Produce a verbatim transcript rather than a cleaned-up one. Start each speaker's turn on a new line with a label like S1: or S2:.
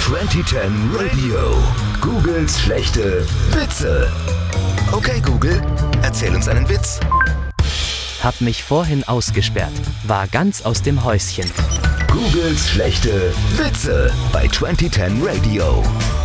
S1: zwanzig zehn Radio. Googles schlechte Witze. Okay, Google, erzähl uns einen Witz.
S2: Hab mich vorhin ausgesperrt, war ganz aus dem Häuschen.
S1: Googles schlechte Witze bei zwanzig zehn Radio.